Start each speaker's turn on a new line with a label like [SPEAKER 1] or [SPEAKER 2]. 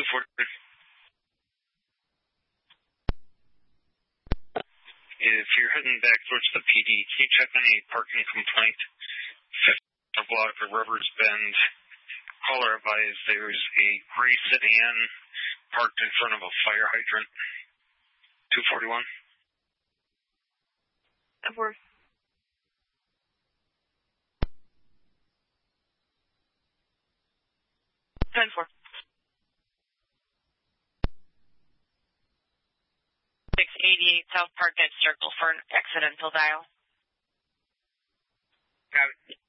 [SPEAKER 1] 240. If you're heading back towards the PD, can you check any parking complaint? Block or Rivers Bend. Caller advised there's a gray sedan parked in front of a fire hydrant. 241.
[SPEAKER 2] Over. 10-4. 688 South Park Edge Circle for an accidental dial.
[SPEAKER 3] Got it.